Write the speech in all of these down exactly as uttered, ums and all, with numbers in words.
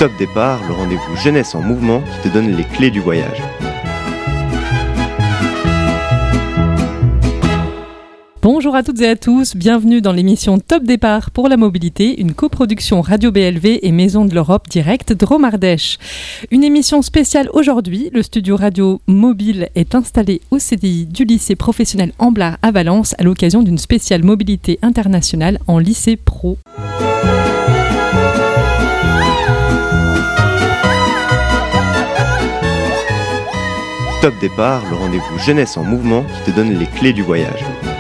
Top Départ, le rendez-vous jeunesse en mouvement qui te donne les clés du voyage. Bonjour à toutes et à tous, bienvenue dans l'émission Top Départ pour la mobilité, une coproduction Radio B L V et Maison de l'Europe Direct Dromardèche. Une émission spéciale aujourd'hui, le studio radio mobile est installé au C D I du lycée professionnel Amblard à Valence à l'occasion d'une spéciale mobilité internationale en lycée pro. Top Départ, le rendez-vous jeunesse en mouvement qui te donne les clés du voyage.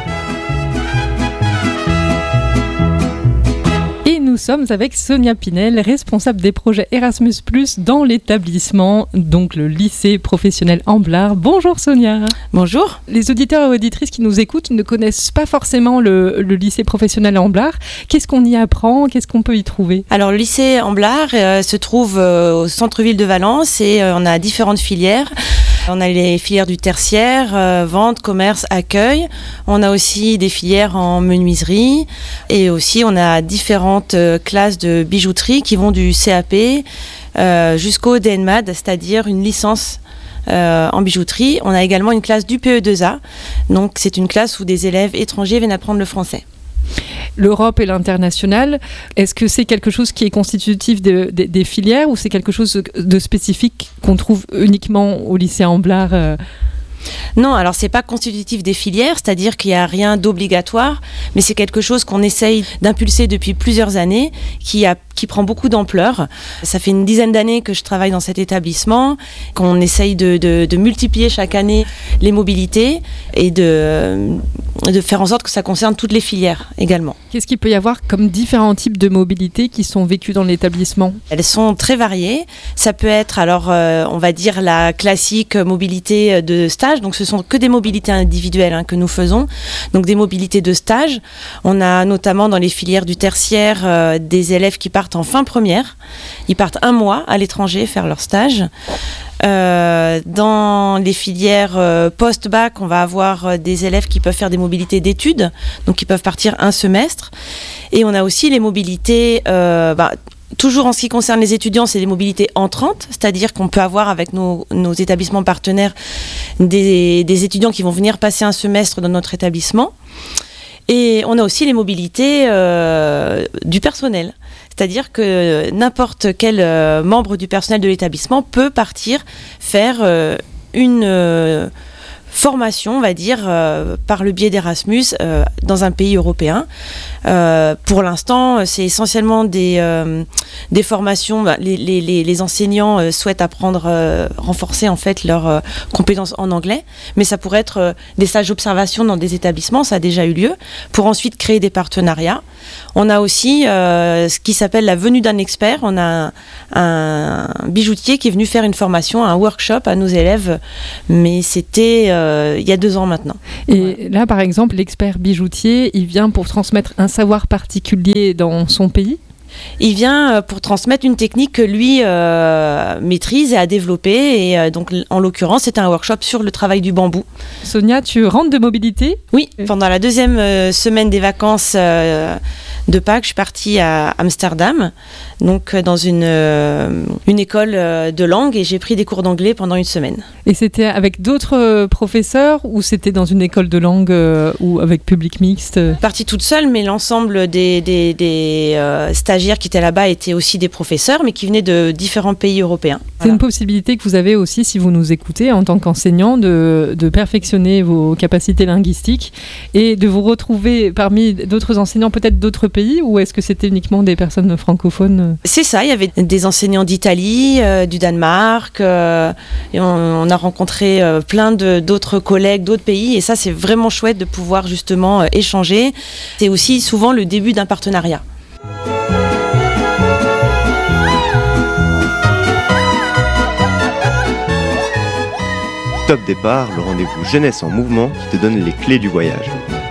Et nous sommes avec Sonia Pinel, responsable des projets Erasmus plus, dans l'établissement, donc le lycée professionnel Amblard. Bonjour Sonia. Bonjour. Les auditeurs et auditrices qui nous écoutent ne connaissent pas forcément le, le lycée professionnel Amblard. Qu'est-ce qu'on y apprend ? Qu'est-ce qu'on peut y trouver ? Alors le lycée Amblard euh, se trouve euh, au centre-ville de Valence et euh, on a différentes filières. On a les filières du tertiaire, euh, vente, commerce, accueil. On a aussi des filières en menuiserie et aussi on a différentes euh, classes de bijouterie qui vont du C A P euh, jusqu'au D N M A D, c'est-à-dire une licence euh, en bijouterie. On a également une classe du P E deux A, donc c'est une classe où des élèves étrangers viennent apprendre le français. L'Europe et l'international, est-ce que c'est quelque chose qui est constitutif de, de, des filières ou c'est quelque chose de spécifique qu'on trouve uniquement au lycée Amblard euh... Non, alors c'est pas constitutif des filières, c'est-à-dire qu'il n'y a rien d'obligatoire, mais c'est quelque chose qu'on essaye d'impulser depuis plusieurs années, qui, a, qui prend beaucoup d'ampleur. Ça fait une dizaine d'années que je travaille dans cet établissement, qu'on essaye de, de, de multiplier chaque année les mobilités et de, de faire en sorte que ça concerne toutes les filières également. Qu'est-ce qu'il peut y avoir comme différents types de mobilités qui sont vécues dans l'établissement ? Elles sont très variées. Ça peut être, alors, euh, on va dire la classique mobilité de stage. Donc ce sont que des mobilités individuelles hein, que nous faisons, donc des mobilités de stage. On a notamment dans les filières du tertiaire euh, des élèves qui partent en fin première. Ils partent un mois à l'étranger faire leur stage. Euh, dans les filières euh, post-bac, on va avoir euh, des élèves qui peuvent faire des mobilités d'études, donc qui peuvent partir un semestre. Et on a aussi les mobilités... Euh, bah, Toujours en ce qui concerne les étudiants, c'est des mobilités entrantes, c'est-à-dire qu'on peut avoir avec nos, nos établissements partenaires des, des étudiants qui vont venir passer un semestre dans notre établissement. Et on a aussi les mobilités euh, du personnel, c'est-à-dire que n'importe quel euh, membre du personnel de l'établissement peut partir faire euh, une... Euh, formation, on va dire, euh, par le biais d'Erasmus euh, dans un pays européen. Euh, pour l'instant, c'est essentiellement des, euh, des formations. Bah, les, les, les enseignants euh, souhaitent apprendre, euh, renforcer en fait leurs euh, compétences en anglais, mais ça pourrait être euh, des stages d'observation dans des établissements, ça a déjà eu lieu, pour ensuite créer des partenariats. On a aussi euh, ce qui s'appelle la venue d'un expert. On a un, un bijoutier qui est venu faire une formation, un workshop à nos élèves, mais c'était euh, il y a deux ans maintenant. Et ouais. Là, par exemple, l'expert bijoutier, il vient pour transmettre un savoir particulier dans son pays ? Il vient pour transmettre une technique que lui euh, maîtrise et a développée. Et euh, donc, en l'occurrence, c'est un workshop sur le travail du bambou. Sonia, tu rentres de mobilité ? Oui, pendant la deuxième euh, semaine des vacances euh, de Pâques, je suis partie à Amsterdam, donc euh, dans une, euh, une école euh, de langue, et j'ai pris des cours d'anglais pendant une semaine. Et c'était avec d'autres euh, professeurs ou c'était dans une école de langue euh, ou avec public mixte ? Je suis partie toute seule, mais l'ensemble des, des, des euh, stagiaires qui étaient là-bas étaient aussi des professeurs, mais qui venaient de différents pays européens. C'est Voilà. une possibilité que vous avez aussi, si vous nous écoutez, en tant qu'enseignant, de, de perfectionner vos capacités linguistiques et de vous retrouver parmi d'autres enseignants, peut-être d'autres pays, ou est-ce que c'était uniquement des personnes francophones ? C'est ça, il y avait des enseignants d'Italie, euh, du Danemark, euh, et on, on a rencontré euh, plein de, d'autres collègues, d'autres pays, et ça c'est vraiment chouette de pouvoir justement euh, échanger. C'est aussi souvent le début d'un partenariat. Top Départ, le rendez-vous jeunesse en mouvement qui te donne les clés du voyage.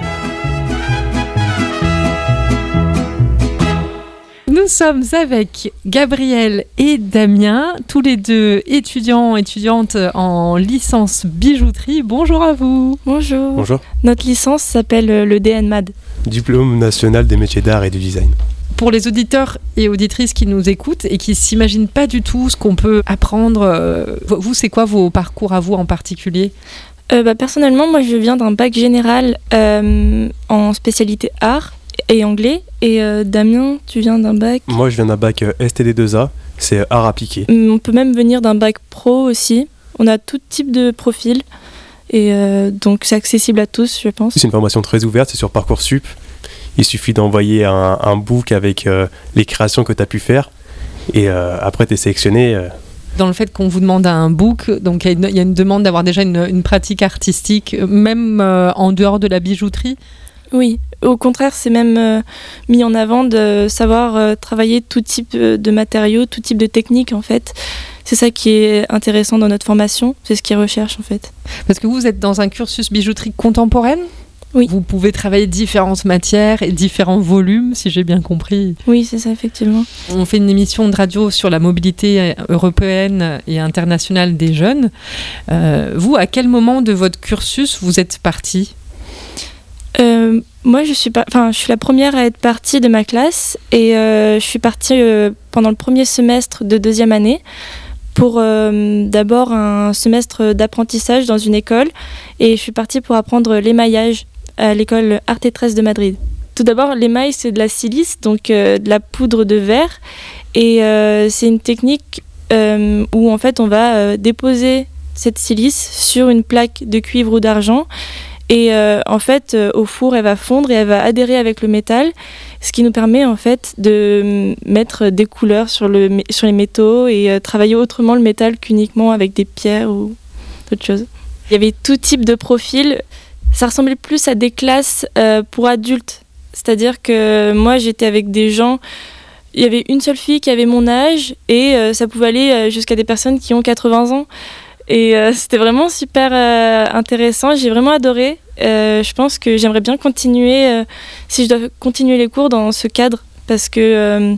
Nous sommes avec Gabriel et Damien, tous les deux étudiants, étudiantes en licence bijouterie. Bonjour à vous. Bonjour. Bonjour. Notre licence s'appelle le D N M A D. Diplôme national des métiers d'art et du design. Pour les auditeurs et auditrices qui nous écoutent et qui ne s'imaginent pas du tout ce qu'on peut apprendre, euh, vous, c'est quoi vos parcours à vous en particulier ? euh, bah, Personnellement, moi, je viens d'un bac général euh, en spécialité art et anglais. Et euh, Damien, tu viens d'un bac ? Moi, je viens d'un bac euh, S T D deux A, c'est art appliqué. On peut même venir d'un bac pro aussi. On a tout type de profil. Et euh, donc, c'est accessible à tous, je pense. C'est une formation très ouverte, c'est sur Parcoursup. Il suffit d'envoyer un, un book avec euh, les créations que tu as pu faire. Et euh, après, tu es sélectionné. Euh... Dans le fait qu'on vous demande un book, donc il y, y a une demande d'avoir déjà une, une pratique artistique, même euh, en dehors de la bijouterie. Oui, au contraire, c'est même euh, mis en avant de savoir euh, travailler tout type de matériaux, tout type de techniques en fait. C'est ça qui est intéressant dans notre formation, c'est ce qu'ils recherchent en fait. Parce que vous êtes dans un cursus bijouterie contemporaine ? Oui. Vous pouvez travailler différentes matières et différents volumes, si j'ai bien compris. Oui, c'est ça, effectivement. On fait une émission de radio sur la mobilité européenne et internationale des jeunes. Euh, vous, à quel moment de votre cursus vous êtes partie ? euh, Moi, je suis, pas, je suis la première à être partie de ma classe et euh, je suis partie euh, pendant le premier semestre de deuxième année pour euh, d'abord un semestre d'apprentissage dans une école et je suis partie pour apprendre l'émaillage à l'école Arte Tres de Madrid. Tout d'abord, l'émail, c'est de la silice, donc euh, de la poudre de verre. Et euh, c'est une technique euh, où en fait on va euh, déposer cette silice sur une plaque de cuivre ou d'argent. Et euh, en fait, euh, au four, elle va fondre et elle va adhérer avec le métal, ce qui nous permet en fait de mettre des couleurs sur, le, sur les métaux et euh, travailler autrement le métal qu'uniquement avec des pierres ou d'autres choses. Il y avait tout type de profil. Ça ressemblait plus à des classes euh, pour adultes. C'est-à-dire que moi, j'étais avec des gens... Il y avait une seule fille qui avait mon âge et euh, ça pouvait aller euh, jusqu'à des personnes qui ont quatre-vingts ans. Et euh, c'était vraiment super euh, intéressant. J'ai vraiment adoré. Euh, je pense que j'aimerais bien continuer, euh, si je dois continuer les cours dans ce cadre, parce que euh,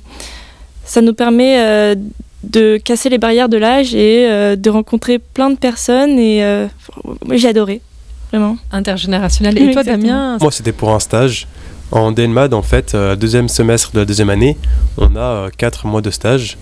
ça nous permet euh, de casser les barrières de l'âge et euh, de rencontrer plein de personnes. Et euh, j'ai adoré. Vraiment. Intergénérationnel. Et Oui, toi, exactement. Damien ? Moi, c'était pour un stage. En D N M A D, en fait, euh, deuxième semestre de la deuxième année, on a euh, quatre mois de stage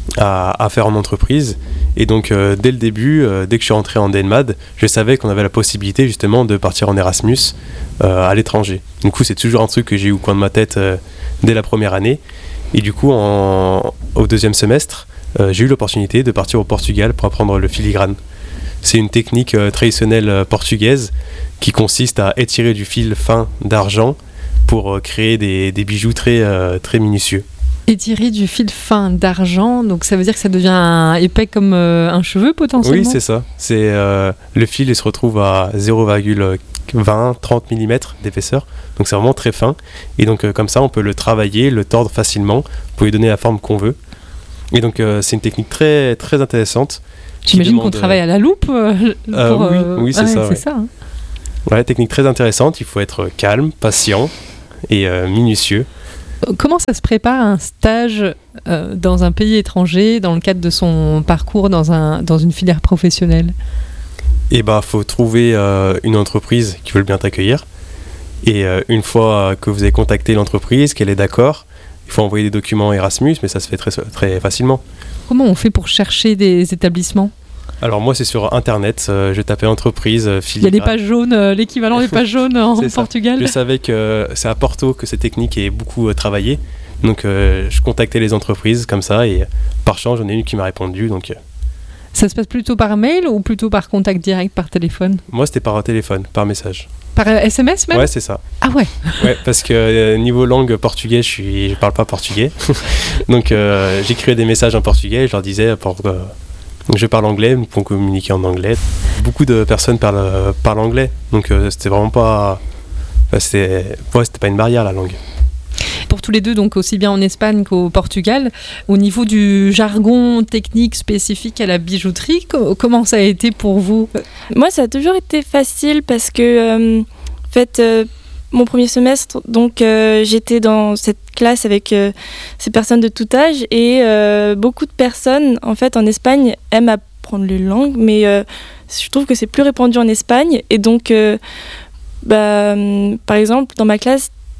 à, à faire en entreprise. Et donc, euh, dès le début, euh, dès que je suis rentré en D N M A D, je savais qu'on avait la possibilité, justement, de partir en Erasmus euh, à l'étranger. Du coup, c'est toujours un truc que j'ai eu au coin de ma tête euh, dès la première année. Et du coup, en, au deuxième semestre, euh, j'ai eu l'opportunité de partir au Portugal pour apprendre le filigrane. C'est une technique euh, traditionnelle euh, portugaise qui consiste à étirer du fil fin d'argent pour euh, créer des, des bijoux très, euh, très minutieux. Étirer du fil fin d'argent, donc ça veut dire que ça devient un, épais comme euh, un cheveu potentiellement ? Oui, c'est ça. C'est, euh, le fil il se retrouve à zéro virgule vingt à trente millimètres d'épaisseur, donc c'est vraiment très fin. Et donc euh, comme ça, on peut le travailler, le tordre facilement pour lui donner la forme qu'on veut. Et donc euh, c'est une technique très, très intéressante. J'imagine demande, qu'on travaille à la loupe euh, euh, pour, oui, euh... oui, c'est ah, ça. Ouais, Ouais. c'est ça hein. Ouais, technique très intéressante. Il faut être calme, patient et euh, minutieux. Comment ça se prépare un stage euh, dans un pays étranger dans le cadre de son parcours dans, un, dans une filière professionnelle ? Eh ben, faut trouver euh, une entreprise qui veut bien t'accueillir. Et euh, une fois que vous avez contacté l'entreprise, qu'elle est d'accord, il faut envoyer des documents Erasmus, mais ça se fait très, très facilement. Comment on fait pour chercher des établissements ? Alors moi, c'est sur Internet. Euh, je tapais entreprise, euh, Il y a des pages jaunes, euh, l'équivalent des pages jaunes en Portugal. Je savais que euh, c'est à Porto que cette technique est beaucoup euh, travaillée. Donc euh, je contactais les entreprises comme ça et par chance, j'en ai une qui m'a répondu. Donc, euh... Ça se passe plutôt par mail ou plutôt par contact direct, par téléphone ? Moi, c'était par téléphone, par message. Par S M S même ? Ouais, c'est ça. Ah ouais. Ouais, parce que euh, niveau langue portugais, je suis, je parle pas portugais. Donc euh, j'écrivais des messages en portugais et je leur disais pour, euh, je parle anglais pour communiquer en anglais. Beaucoup de personnes parlent, euh, parlent anglais, donc euh, c'était vraiment pas, enfin, c'était, ouais, c'était pas une barrière la langue. Pour tous les deux, donc aussi bien en Espagne qu'au Portugal, au niveau du jargon technique spécifique à la bijouterie, co- comment ça a été pour vous ? Moi, ça a toujours été facile parce que, euh, en fait, euh, mon premier semestre, donc euh, j'étais dans cette classe avec euh, ces personnes de tout âge et euh, beaucoup de personnes, en fait, en Espagne, aiment apprendre les langues, mais euh, je trouve que c'est plus répandu en Espagne et donc, euh, bah, par exemple, dans ma classe,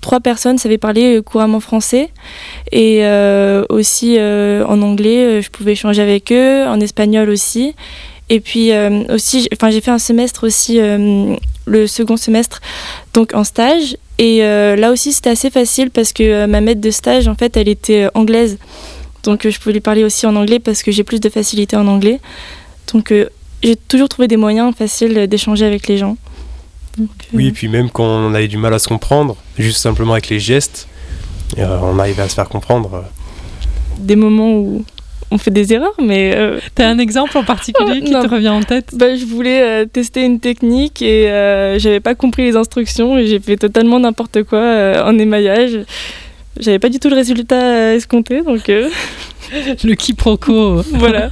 trois personnes savaient parler couramment français. Et euh, aussi euh, en anglais, je pouvais échanger avec eux, en espagnol aussi. Et puis euh, aussi, enfin, j'ai fait un semestre aussi, euh, le second semestre, donc en stage. Et euh, là aussi, c'était assez facile parce que euh, ma maître de stage, en fait, elle était euh, anglaise. Donc euh, je pouvais lui parler aussi en anglais parce que j'ai plus de facilité en anglais. Donc euh, j'ai toujours trouvé des moyens faciles d'échanger avec les gens. Donc, euh... Oui, et puis même quand on avait du mal à se comprendre, juste simplement avec les gestes, euh, on arrivait à se faire comprendre. Des moments où on fait des erreurs, mais... Euh... T'as un exemple en particulier qui non. te revient en tête ? Bah, je voulais euh, tester une technique et euh, j'avais pas compris les instructions et j'ai fait totalement n'importe quoi euh, en émaillage. J'avais pas du tout le résultat euh, escompté, donc... Euh... Le quiproquo. Voilà.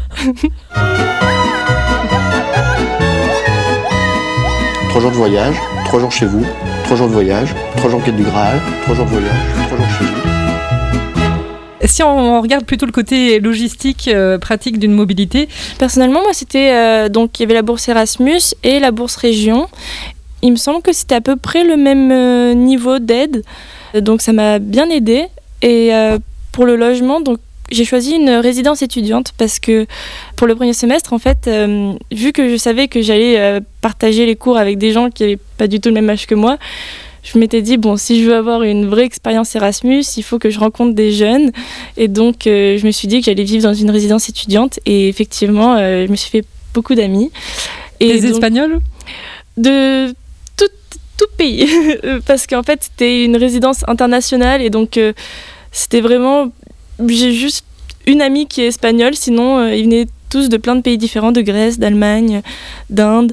Trois jours de voyage, trois jours chez vous, trois jours de voyage, trois jours quête du Graal, trois jours de voyage, trois jours chez vous. Si on regarde plutôt le côté logistique, euh, pratique d'une mobilité. Personnellement, moi, c'était... Euh, donc, il y avait la bourse Erasmus et la bourse Région. Il me semble que c'était à peu près le même euh, niveau d'aide. Donc, ça m'a bien aidée. Et euh, pour le logement, donc, j'ai choisi une résidence étudiante parce que pour le premier semestre, en fait, euh, vu que je savais que j'allais euh, partager les cours avec des gens qui n'avaient pas du tout le même âge que moi, je m'étais dit, bon, si je veux avoir une vraie expérience Erasmus, il faut que je rencontre des jeunes. Et donc, euh, je me suis dit que j'allais vivre dans une résidence étudiante. Et effectivement, euh, je me suis fait beaucoup d'amis. Et des donc, Espagnols ? De tout, tout pays. Parce qu'en fait, c'était une résidence internationale. Et donc, euh, c'était vraiment... J'ai juste une amie qui est espagnole. Sinon, euh, ils venaient tous de plein de pays différents, de Grèce, d'Allemagne, d'Inde...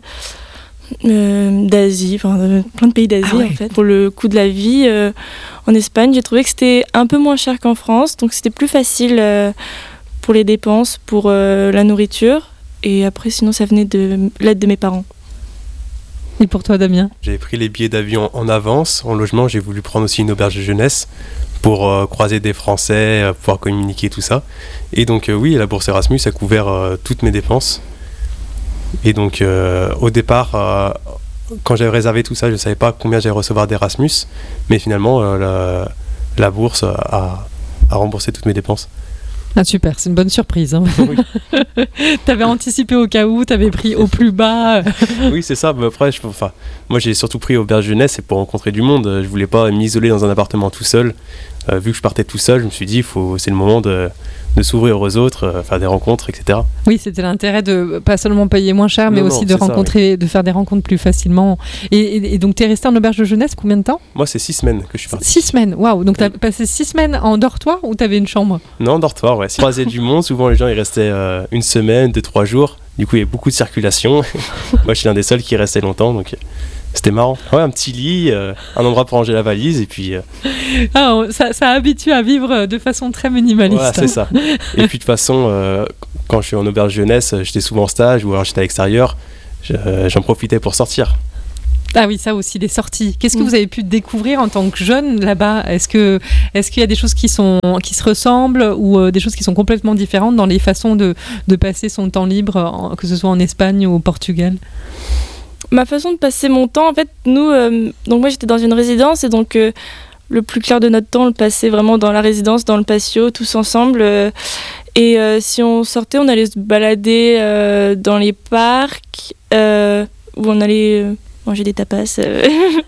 Euh, d'Asie, enfin euh, plein de pays d'Asie ah ouais. en fait. Pour le coût de la vie euh, en Espagne, j'ai trouvé que c'était un peu moins cher qu'en France, donc c'était plus facile euh, pour les dépenses, pour euh, la nourriture, et après sinon ça venait de l'aide de mes parents. Et pour toi, Damien ? J'ai pris les billets d'avion en avance. En logement, j'ai voulu prendre aussi une auberge de jeunesse pour euh, croiser des Français, euh, pouvoir communiquer, tout ça. Et donc euh, oui, la bourse Erasmus a couvert euh, toutes mes dépenses. Et donc, euh, au départ, euh, quand j'avais réservé tout ça, je ne savais pas combien j'allais recevoir d'Erasmus. Mais finalement, euh, la, la bourse a, a remboursé toutes mes dépenses. Ah super, c'est une bonne surprise. Hein. Oui. T'avais anticipé au cas où, t'avais pris au plus bas. Oui, c'est ça. Mais après, je, enfin, moi, j'ai surtout pris auberge jeunesse, c'est pour rencontrer du monde. Je ne voulais pas m'isoler dans un appartement tout seul. Euh, vu que je partais tout seul, je me suis dit, faut, c'est le moment de, de s'ouvrir aux autres, euh, faire des rencontres, et cetera. Oui, c'était l'intérêt de pas seulement payer moins cher, mais non, aussi non, de rencontrer, ça, oui. de faire des rencontres plus facilement. Et, et, et donc, tu es resté en auberge de jeunesse combien de temps ? Moi, c'est six semaines que je suis parti. Six semaines, waouh. Donc, tu as oui. passé six semaines en dortoir ou tu avais une chambre ? Non, en dortoir, ouais. Si on croisait du monde, souvent les gens ils restaient euh, une semaine, deux, trois jours. Du coup, il y avait beaucoup de circulation. Moi, je suis l'un des seuls qui restait longtemps, donc... C'était marrant. Ouais, un petit lit, euh, un endroit pour ranger la valise et puis... Euh... Ah, ça, ça habitue à vivre de façon très minimaliste. Voilà, c'est ça. Et puis de toute façon, euh, quand je suis en auberge jeunesse, j'étais souvent en stage ou alors j'étais à l'extérieur, je, euh, j'en profitais pour sortir. Ah oui, ça aussi, les sorties. Qu'est-ce que mmh. vous avez pu découvrir en tant que jeune là-bas ? Est-ce que, est-ce qu'il y a des choses qui, sont, qui se ressemblent ou euh, des choses qui sont complètement différentes dans les façons de, de passer son temps libre, en, que ce soit en Espagne ou au Portugal ? Ma façon de passer mon temps, en fait, nous, euh, donc moi j'étais dans une résidence et donc euh, le plus clair de notre temps, on le passait vraiment dans la résidence, dans le patio, tous ensemble. Euh, et euh, si on sortait, on allait se balader euh, dans les parcs, euh, où on allait euh, manger des tapas. Euh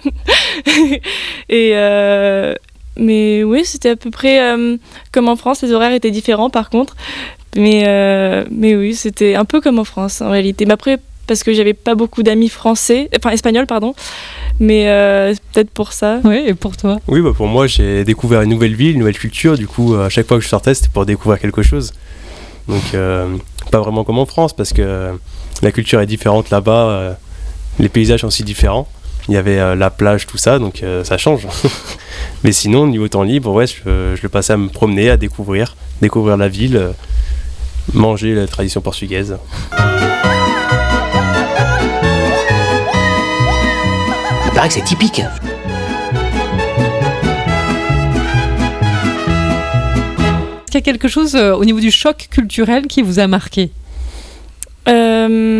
et euh, mais oui, c'était à peu près euh, comme en France. Les horaires étaient différents, par contre. Mais euh, mais oui, c'était un peu comme en France en réalité. Mais après, parce que j'avais pas beaucoup d'amis français, enfin espagnols, pardon, mais euh, c'est peut-être pour ça. Oui, et pour toi ? Oui, bah pour moi, j'ai découvert une nouvelle ville, une nouvelle culture, du coup, à chaque fois que je sortais, c'était pour découvrir quelque chose. Donc, euh, pas vraiment comme en France, parce que la culture est différente là-bas, euh, les paysages sont aussi différents. Il y avait euh, la plage, tout ça, donc euh, ça change. Mais sinon, niveau temps libre, ouais, je, je le passais à me promener, à découvrir, découvrir la ville, euh, manger la tradition portugaise. Il paraît que c'est typique. Est-ce qu'il y a quelque chose euh, au niveau du choc culturel qui vous a marqué ?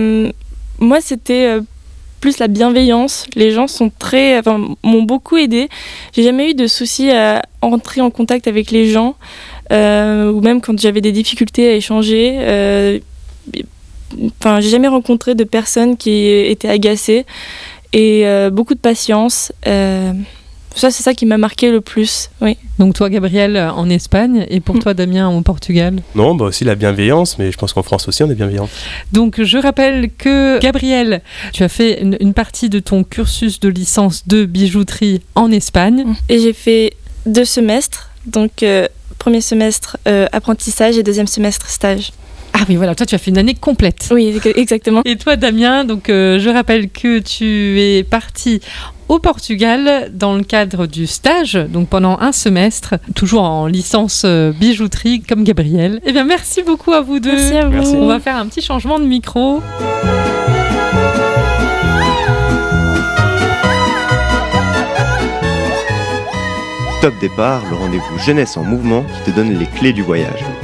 euh, Moi, c'était euh, plus la bienveillance. Les gens sont très, enfin, m'ont beaucoup aidé. J'ai jamais eu de soucis à entrer en contact avec les gens, euh, ou même quand j'avais des difficultés à échanger. Euh, enfin, j'ai jamais rencontré de personnes qui étaient agacées, et euh, beaucoup de patience. Euh, Ça, c'est ça qui m'a marqué le plus, oui. Donc toi, Gabriel, en Espagne, et pour mmh. toi, Damien, au Portugal? Non, bah aussi la bienveillance, mais je pense qu'en France aussi, on est bienveillant. Donc je rappelle que, Gabriel, tu as fait une, une partie de ton cursus de licence de bijouterie en Espagne. Et j'ai fait deux semestres, donc euh, premier semestre euh, apprentissage et deuxième semestre stage. Ah oui, voilà, toi tu as fait une année complète. Oui, exactement. Et toi, Damien, donc euh, je rappelle que tu es parti au Portugal dans le cadre du stage, donc pendant un semestre, toujours en licence euh, bijouterie comme Gabriel. Eh bien, merci beaucoup à vous deux. Merci à vous. Merci. On va faire un petit changement de micro. Top Départ, le rendez-vous jeunesse en mouvement qui te donne les clés du voyage.